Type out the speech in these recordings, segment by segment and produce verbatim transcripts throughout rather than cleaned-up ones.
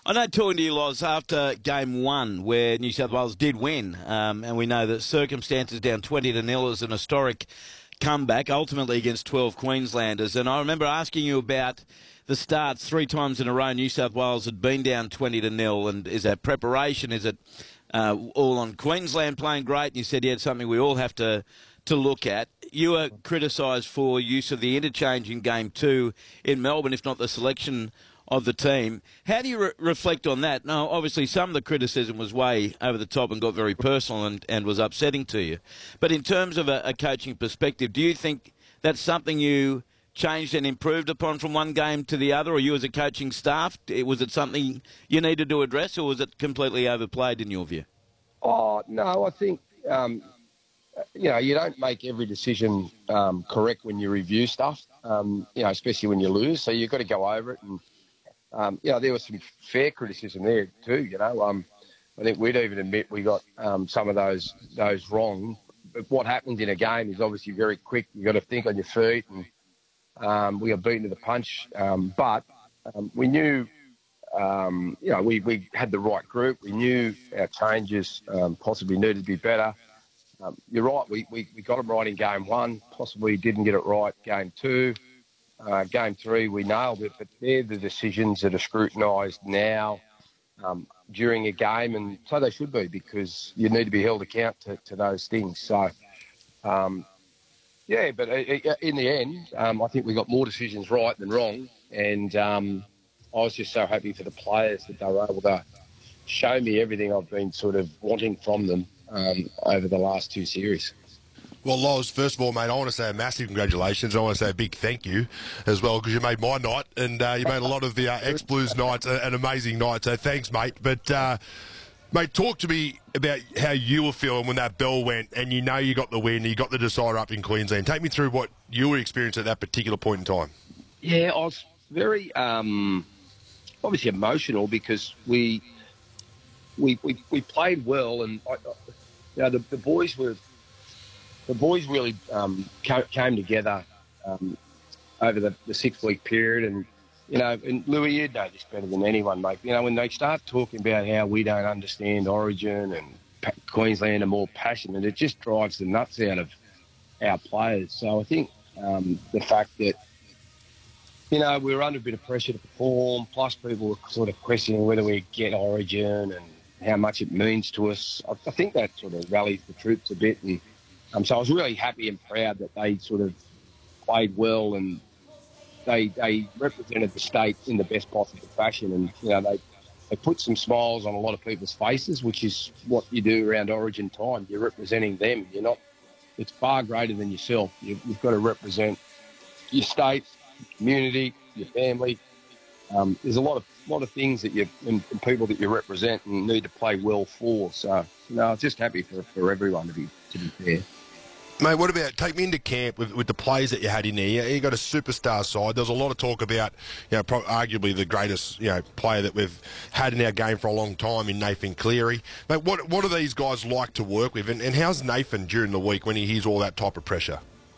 I know talking to you, Loz, after game one where New South Wales did win, um, and we know that circumstances down twenty to nil is an historic comeback, ultimately against twelve Queenslanders. And I remember asking you about the starts three times in a row. New South Wales had been down twenty to nil, and is that preparation? Is it uh, all on Queensland playing great? And you said, yeah, it's something we all have to to look at. You were criticised for use of the interchange in game two in Melbourne, if not the selection of the team. How do you re- reflect on that? Now, obviously, some of the criticism was way over the top and got very personal and, and was upsetting to you. But in terms of a, a coaching perspective, do you think that's something you changed and improved upon from one game to the other, or you as a coaching staff? Was it something you needed to address, or was it completely overplayed in your view? Oh, no, I think, um, you know, you don't make every decision um, correct when you review stuff, um, you know, especially when you lose. So you've got to go over it and, Um, you know, there was some fair criticism there too. You know, um, I think we'd even admit we got um, some of those those wrong. But what happens in a game is obviously very quick. You got to think on your feet, and um, we got beaten to the punch. Um, but um, we knew, um, you know, we, we had the right group. We knew our changes um, possibly needed to be better. Um, you're right. We, we we got them right in game one. Possibly didn't get it right game two. Uh, game three, we nailed it, but they're the decisions that are scrutinised now um, during a game, and so they should be, because you need to be held account to, to those things. So, um, yeah, but in the end, um, I think we got more decisions right than wrong, and um, I was just so happy for the players that they were able to show me everything I've been sort of wanting from them um, over the last two series. Well, Loz, first of all, mate, I want to say a massive congratulations. I want to say a big thank you as well, because you made my night, and uh, you made a lot of the uh, ex-Blues nights an amazing night. So thanks, mate. But, uh, mate, talk to me about how you were feeling when that bell went, and you know you got the win, you got the decider up in Queensland. Take me through what you were experiencing at that particular point in time. Yeah, I was very, um, obviously emotional, because we we we, we played well, and I, you know, the, the boys were. The boys really um, came together um, over the, the six-week period, and you know, and Louis, you'd know this better than anyone, mate. You know, when they start talking about how we don't understand Origin and pa- Queensland are more passionate, it just drives the nuts out of our players. So I think um, the fact that, you know, we were under a bit of pressure to perform, plus people were sort of questioning whether we get Origin and how much it means to us. I, I think that sort of rallies the troops a bit, and Um, so I was really happy and proud that they sort of played well, and they they represented the state in the best possible fashion. And, you know, they, they put some smiles on a lot of people's faces, which is what you do around Origin time. You're representing them. You're not, it's far greater than yourself. You, you've got to represent your state, your community, your family. Um, there's a lot of lot of things that you and, and people that you represent and need to play well for. So, you know, I was just happy for, for everyone to be to be fair. Mate, what about, take me into camp with, with the players that you had in there. You, you got a superstar side. There was a lot of talk about, you know, pro- arguably the greatest, you know, player that we've had in our game for a long time in Nathan Cleary. Mate, what what do these guys like to work with? And, and how's Nathan during the week when he hears all that type of pressure?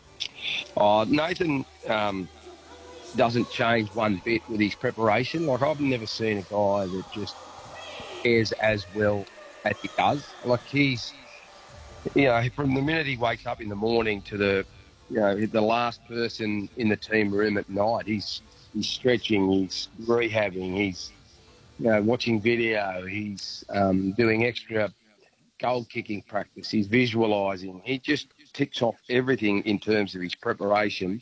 Oh, Nathan um, doesn't change one bit with his preparation. Like, I've never seen a guy that just cares as well as he does. Like, he's... You know, from the minute he wakes up in the morning to the, you know, the last person in the team room at night, he's he's stretching, he's rehabbing, he's, you know, watching video, he's um, doing extra goal kicking practice, he's visualising. He just ticks off everything in terms of his preparation.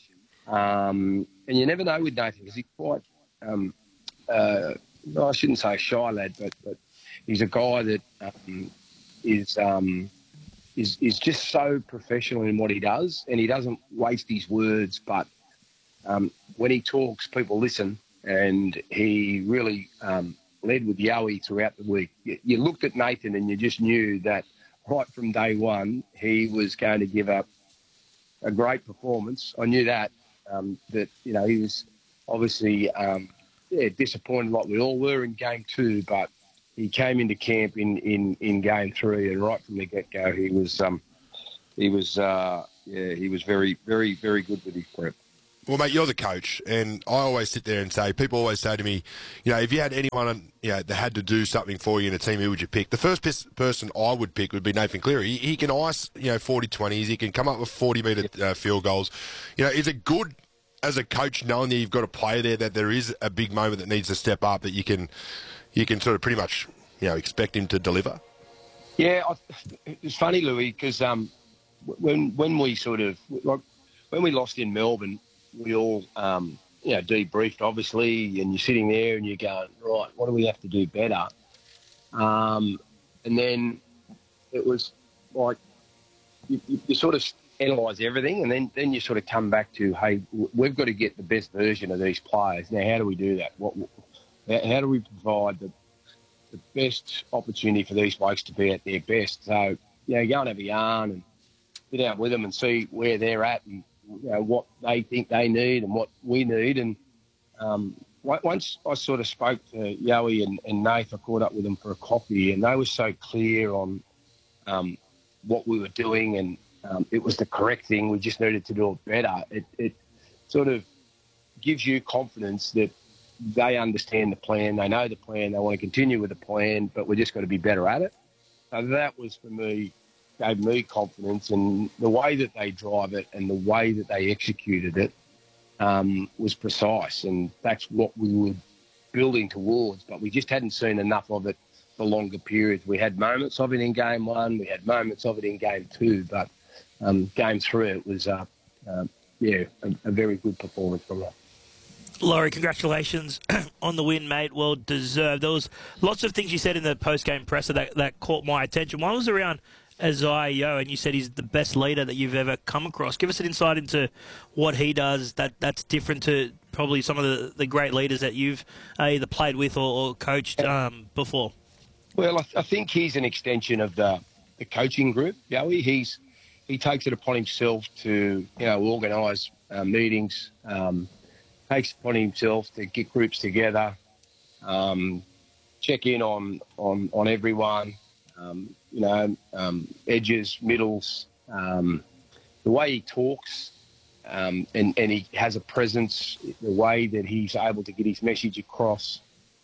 Um, and you never know with Nathan, because he's quite, um, uh, well, I shouldn't say a shy lad, but, but he's a guy that um, is... Um, Is, is just so professional in what he does, and he doesn't waste his words, but um, when he talks, people listen, and he really um, led with Yowie throughout the week. You, you looked at Nathan and you just knew that right from day one he was going to give up a great performance. I knew that, um, that, you know, he was obviously um, yeah, disappointed like we all were in game two, but he came into camp in, in, in game three, and right from the get-go, he was um, he was uh, yeah, he was very, very, very good with his prep. Well, mate, you're the coach, and I always sit there and say, people always say to me, you know, if you had anyone, you know, that had to do something for you in a team, who would you pick? The first pers- person I would pick would be Nathan Cleary. He, he can ice, you know, forty twenties. He can come up with forty-metre uh, field goals. You know, is it good as a coach knowing that you've got a player there, that there is a big moment that needs to step up, that you can, you can sort of pretty much, you know, expect him to deliver? Yeah, I, it's funny, Louis, because um, when when we sort of like when we lost in Melbourne, we all, um, you know, debriefed, obviously, and you're sitting there and you're going, right, what do we have to do better? Um, and then it was like you, you, you sort of analyse everything, and then, then you sort of come back to, hey, we've got to get the best version of these players. Now, how do we do that? What, how do we provide the, the best opportunity for these blokes to be at their best? So, you know, go and have a yarn and sit down with them and see where they're at, and you know, what they think they need and what we need. And um, once I sort of spoke to Yowie and, and Nath, I caught up with them for a coffee, and they were so clear on um, what we were doing, and um, it was the correct thing. We just needed to do it better. It, it sort of gives you confidence that they understand the plan, they know the plan, they want to continue with the plan, but we're just got to be better at it. So that was, for me, gave me confidence, and the way that they drive it and the way that they executed it um, was precise, and that's what we were building towards, but we just hadn't seen enough of it for longer periods. We had moments of it in game one, we had moments of it in game two, but um, game three, it was, uh, uh, yeah, a, a very good performance from that. Laurie, congratulations on the win, mate. Well deserved. There was lots of things you said in the post-game presser that, that caught my attention. One was around Isaiah Yeo, and you said he's the best leader that you've ever come across. Give us an insight into what he does that, that's different to probably some of the, the great leaders that you've uh, either played with or, or coached um, before. Well, I, I think he's an extension of the, the coaching group, Yowie. He's he takes it upon himself to, you know, organise uh, meetings, um, takes it upon himself to get groups together, um, check in on on, on everyone. Um, you know, um, edges, middles, um, the way he talks, um, and, and he has a presence, the way that he's able to get his message across.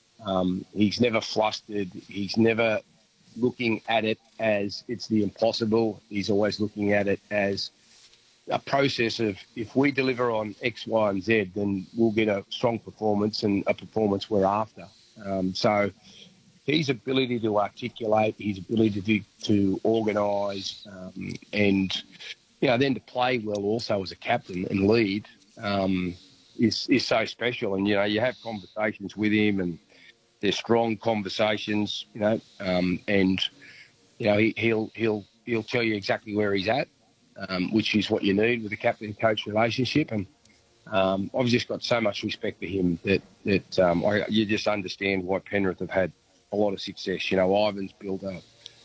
Um, he's never flustered. He's never looking at it as it's the impossible. He's always looking at it as a process of, if we deliver on X, Y, and Z, then we'll get a strong performance and a performance we're after. Um, so his ability to articulate, his ability to to organise, um, and you know, then to play well also as a captain and lead um, is is so special. And you know, you have conversations with him, and they're strong conversations. You know, um, and you know he, he'll he'll he'll tell you exactly where he's at, um, which is what you need with a captain-coach relationship. And um, I've just got so much respect for him that that um, I, you just understand why Penrith have had a lot of success. You know, Ivan's built a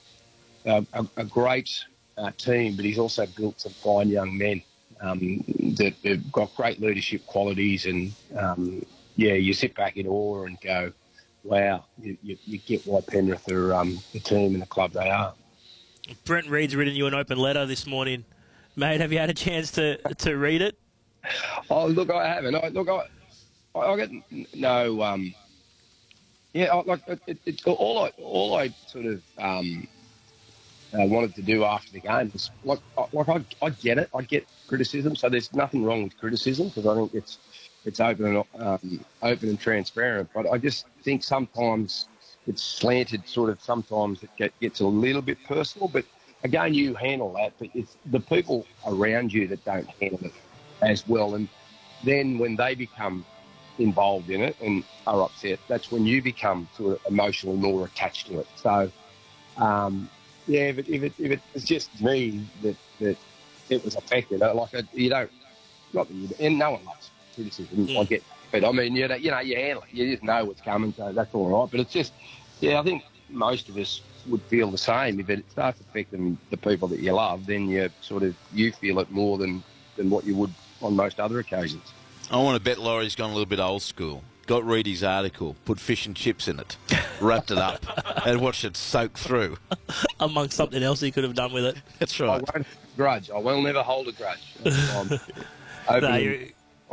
a, a great uh, team, but he's also built some fine young men um, that have got great leadership qualities. And um, yeah, you sit back in awe and go, "Wow!" You, you, you get why Penrith are um, the team and the club they are. Brent Reed's written you an open letter this morning, mate. Have you had a chance to to read it? Oh, look, I haven't. I, look, I I get no. Um, Yeah, like it, it, all I all I sort of um, uh, wanted to do after the game was like like I, I get it, I get criticism, so there's nothing wrong with criticism because I think it's it's open and um, open and transparent. But I just think sometimes it's slanted, sort of. Sometimes it get, gets a little bit personal. But again, you handle that, but it's the people around you that don't handle it as well, and then when they become involved in it and are upset, that's when you become sort of emotionally more attached to it. So, um, yeah, but if it, if it was just me that, that it was affected, like you don't, not that you, and no one loves criticism, yeah. I get, but I mean, you know, you know, you handle it, you just know what's coming, so that's all right. But it's just, yeah, I think most of us would feel the same. If it starts affecting the people that you love, then you sort of, you feel it more than, than what you would on most other occasions. I want to bet Laurie's gone a little bit old school. Got Reedy's article, put fish and chips in it, wrapped it up, and watched it soak through. Amongst something else he could have done with it. That's right. I won't grudge. I will never hold a grudge. I'm open, No, and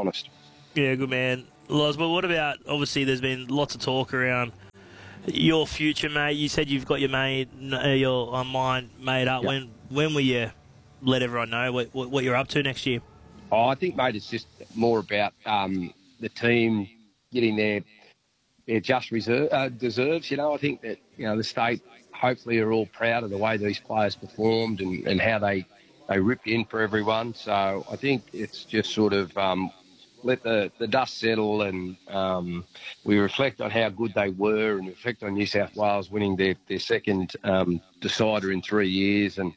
honest. Yeah, good man. Loz, but what about, obviously there's been lots of talk around your future, mate. You said you've got your made, uh, your uh, mind made up. Yep. When when will you let everyone know what, what, what you're up to next year? Oh, I think, mate, it's just more about um, the team getting their their just reserve, uh, deserves. You know, I think that, you know, the state hopefully are all proud of the way these players performed and, and how they, they ripped in for everyone. So I think it's just sort of um, let the, the dust settle and um, we reflect on how good they were and reflect on New South Wales winning their, their second um, decider in three years. And,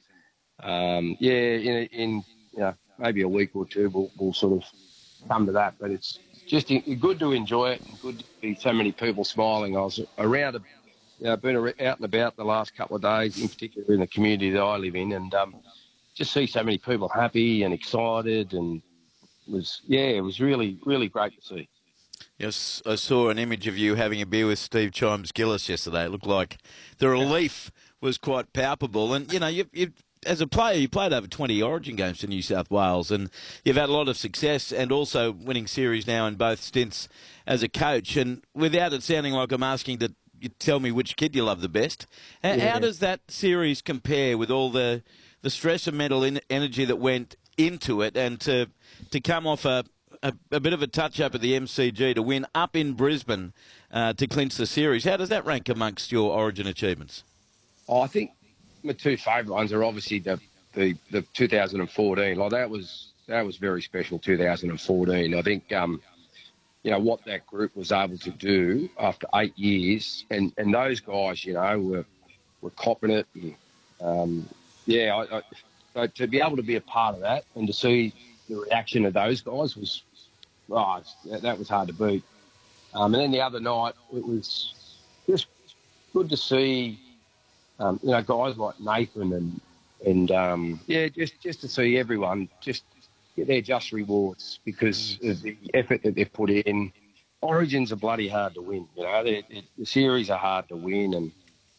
um, yeah, in, in you know, maybe a week or two we'll, we'll sort of come to that. But it's just good to enjoy it and good to see so many people smiling. I was around, you know, been out and about the last couple of days, in particular in the community that I live in, and um, just see so many people happy and excited, and it was, yeah, it was really, really great to see. Yes, I saw an image of you having a beer with Steve Chimes-Gillis yesterday. It looked like the relief was quite palpable. And, you know, you, you, as a player, you played over twenty Origin games for New South Wales, and you've had a lot of success and also winning series now in both stints as a coach. And without it sounding like I'm asking to you tell me which kid you love the best, how, Yeah. how does that series compare with all the, the stress and mental in, energy that went into it, and to, to come off a A, a bit of a touch-up at the M C G to win up in Brisbane uh, to clinch the series? How does that rank amongst your Origin achievements? Oh, I think my two favourite ones are obviously the, the, the two thousand fourteen. Like that was that was very special. two thousand fourteen. I think um, you know what that group was able to do after eight years, and, and those guys, you know, were were copping it. And, um, yeah, I, I, so to be able to be a part of that and to see the reaction of those guys was, oh, that, that was hard to beat. Um, and then the other night, it was just good to see, um, you know, guys like Nathan and, and um, yeah, just, just to see everyone just get their just rewards because of the effort that they've put in. Origins are bloody hard to win, you know. They're, they're, the series are hard to win, and,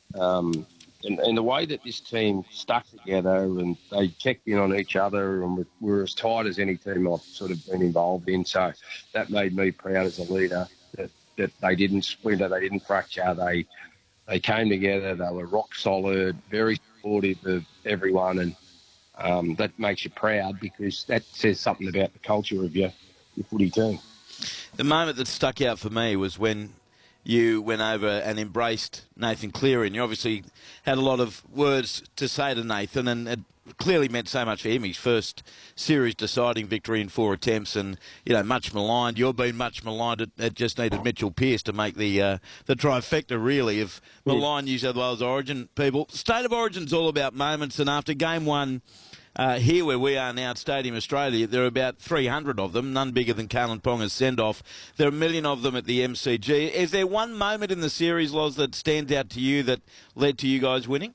um, and and the way that this team stuck together and they checked in on each other and were, were as tight as any team I've sort of been involved in. So that made me proud as a leader that, that they didn't splinter, they didn't fracture, they they came together, they were rock solid, very supportive of everyone, and um, that makes you proud because that says something about the culture of your, your footy team. The moment that stuck out for me was when you went over and embraced Nathan Cleary, and you obviously had a lot of words to say to Nathan, and it clearly meant so much for him. His first series deciding victory in four attempts, and, you know, much maligned. You've been much maligned. It, it just needed Mitchell Pearce to make the uh, the trifecta, really, of maligned New South Wales Origin people. State of Origin's all about moments, and after game one, Uh, here where we are now at Stadium Australia, there are about three hundred of them, none bigger than Kalen Ponga's send-off. There are a million of them at the M C G. Is there one moment in the series, Loz, that stands out to you that led to you guys winning?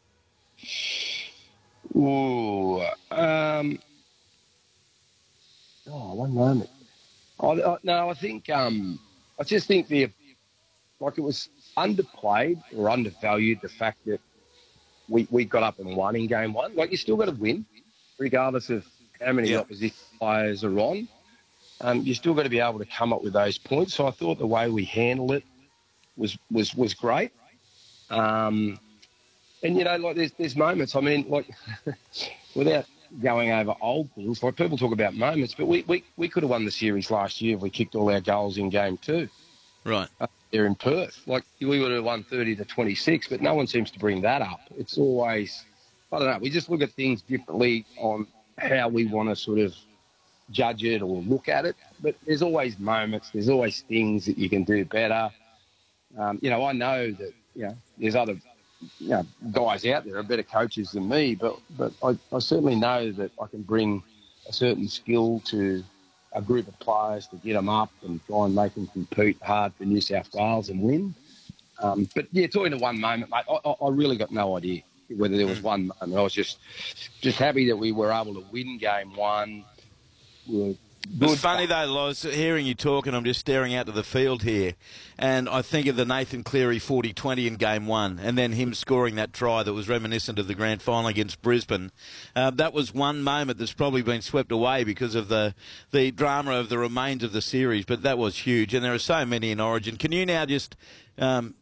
Ooh, um, oh, one moment. I, I, no, I think um, I just think the like it was underplayed or undervalued the fact that we, we got up and won in game one. Like, you still got to win, regardless of how many Yeah. opposition players are on. Um, you still got to be able to come up with those points. So I thought the way we handled it was was was great. Um, and you know, like there's there's moments. I mean, like without going over old things, like people talk about moments, but we we, we could have won the series last year if we kicked all our goals in game two. Right. Up there in Perth. Like, we would have won thirty to twenty-six, but no one seems to bring that up. It's always, I don't know, we just look at things differently on how we want to sort of judge it or look at it. But there's always moments, there's always things that you can do better. Um, you know, I know that, you know, there's other you know, guys out there are better coaches than me, but, but I, I certainly know that I can bring a certain skill to a group of players to get them up and try and make them compete hard for New South Wales and win. Um, but, yeah, talking to one moment, mate, I, I really got no idea whether there was one moment. I was just just happy that we were able to win game one. We were Good It's funny though, Loz, hearing you talk, and I'm just staring out to the field here, and I think of the Nathan Cleary forty twenty in game one, and then him scoring that try that was reminiscent of the grand final against Brisbane. Uh, that was one moment that's probably been swept away because of the, the drama of the remains of the series, but that was huge, and there are so many in Origin. Can you now just um,